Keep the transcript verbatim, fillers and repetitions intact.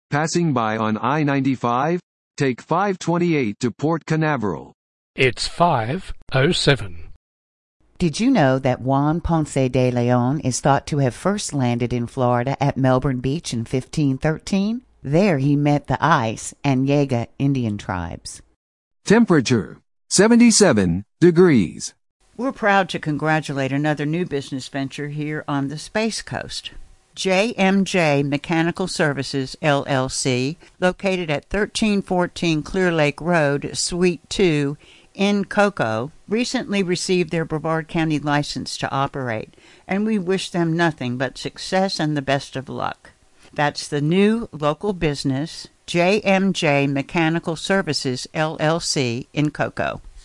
Passing by on I ninety-five? Take five twenty-eight to Port Canaveral. It's five oh seven. Did you know that Juan Ponce de Leon is thought to have first landed in Florida at Melbourne Beach in fifteen thirteen? There he met the Ice and Yaga Indian tribes. Temperature, seventy-seven degrees. We're proud to congratulate another new business venture here on the Space Coast. J M J Mechanical Services, L L C, located at thirteen fourteen Clear Lake Road, Suite two, in Cocoa, recently received their Brevard County license to operate, and we wish them nothing but success and the best of luck. That's the new local business, J M J Mechanical Services, L L C, in Cocoa.